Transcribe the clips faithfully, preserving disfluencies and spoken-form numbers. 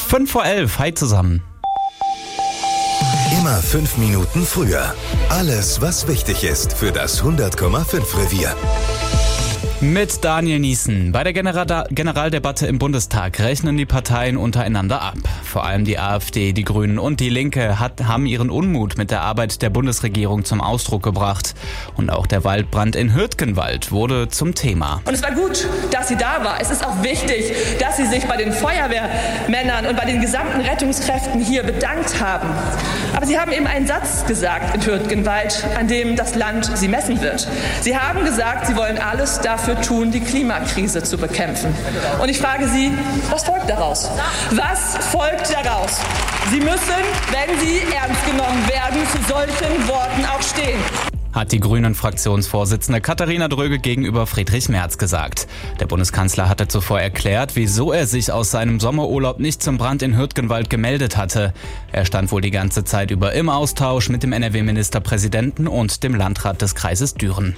fünf vor elf, hi zusammen. Immer fünf Minuten früher. Alles, was wichtig ist für das hundert Komma fünf Revier. Mit Daniel Niesen. Bei der Genera- Generaldebatte im Bundestag rechnen die Parteien untereinander ab. Vor allem die AfD, die Grünen und die Linke hat, haben ihren Unmut mit der Arbeit der Bundesregierung zum Ausdruck gebracht. Und auch der Waldbrand in Hürtgenwald wurde zum Thema. Und es war gut, dass sie da war. Es ist auch wichtig, dass sie sich bei den Feuerwehrmännern und bei den gesamten Rettungskräften hier bedankt haben. Aber sie haben eben einen Satz gesagt in Hürtgenwald, an dem das Land sie messen wird. Sie haben gesagt, sie wollen alles dafür tun, die Klimakrise zu bekämpfen. Und ich frage Sie, was folgt daraus? Was folgt daraus? Sie müssen, wenn Sie ernst genommen werden, zu solchen Worten auch stehen. Hat die Grünen-Fraktionsvorsitzende Katharina Dröge gegenüber Friedrich Merz gesagt. Der Bundeskanzler hatte zuvor erklärt, wieso er sich aus seinem Sommerurlaub nicht zum Brand in Hürtgenwald gemeldet hatte. Er stand wohl die ganze Zeit über im Austausch mit dem N R W-Ministerpräsidenten und dem Landrat des Kreises Düren.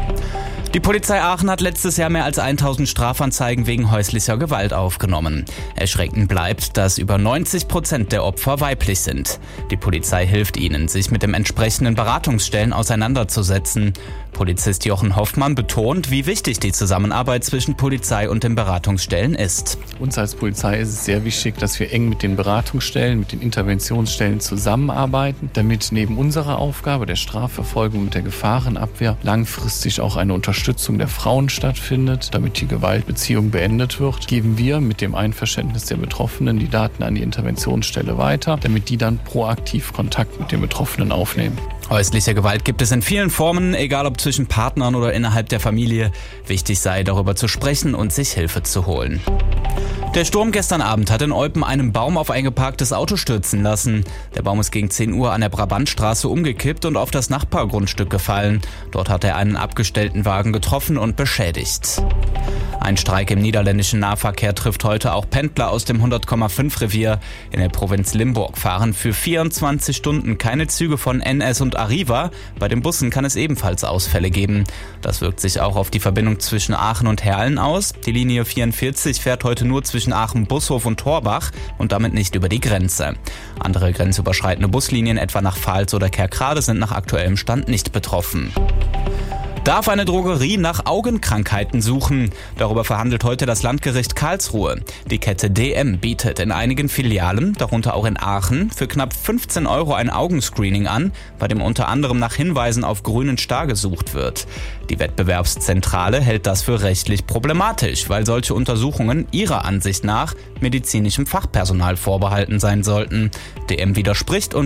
Die Polizei Aachen hat letztes Jahr mehr als tausend Strafanzeigen wegen häuslicher Gewalt aufgenommen. Erschreckend bleibt, dass über neunzig Prozent der Opfer weiblich sind. Die Polizei hilft ihnen, sich mit den entsprechenden Beratungsstellen auseinanderzusetzen. Polizist Jochen Hoffmann betont, wie wichtig die Zusammenarbeit zwischen Polizei und den Beratungsstellen ist. Uns als Polizei ist es sehr wichtig, dass wir eng mit den Beratungsstellen, mit den Interventionsstellen zusammenarbeiten, damit neben unserer Aufgabe der Strafverfolgung und der Gefahrenabwehr langfristig auch eine Unterstützung der Frauen stattfindet. Damit die Gewaltbeziehung beendet wird, geben wir mit dem Einverständnis der Betroffenen die Daten an die Interventionsstelle weiter, damit die dann proaktiv Kontakt mit den Betroffenen aufnehmen. Häusliche Gewalt gibt es in vielen Formen, egal ob zwischen Partnern oder innerhalb der Familie. Wichtig sei, darüber zu sprechen und sich Hilfe zu holen. Der Sturm gestern Abend hat in Eupen einen Baum auf ein geparktes Auto stürzen lassen. Der Baum ist gegen zehn Uhr an der Brabantstraße umgekippt und auf das Nachbargrundstück gefallen. Dort hat er einen abgestellten Wagen getroffen und beschädigt. Ein Streik im niederländischen Nahverkehr trifft heute auch Pendler aus dem hundert Komma fünf Revier. In der Provinz Limburg fahren für vierundzwanzig Stunden keine Züge von N S und Arriva. Bei den Bussen kann es ebenfalls Ausfälle geben. Das wirkt sich auch auf die Verbindung zwischen Aachen und Herlen aus. Die Linie vierundvierzig fährt heute nur zwischen Aachen, Bushof und Torbach und damit nicht über die Grenze. Andere grenzüberschreitende Buslinien, etwa nach Pfalz oder Kerkrade, sind nach aktuellem Stand nicht betroffen. Darf eine Drogerie nach Augenkrankheiten suchen? Darüber verhandelt heute das Landgericht Karlsruhe. Die Kette D M bietet in einigen Filialen, darunter auch in Aachen, für knapp fünfzehn Euro ein Augenscreening an, bei dem unter anderem nach Hinweisen auf grünen Star gesucht wird. Die Wettbewerbszentrale hält das für rechtlich problematisch, weil solche Untersuchungen ihrer Ansicht nach medizinischem Fachpersonal vorbehalten sein sollten. D M widerspricht und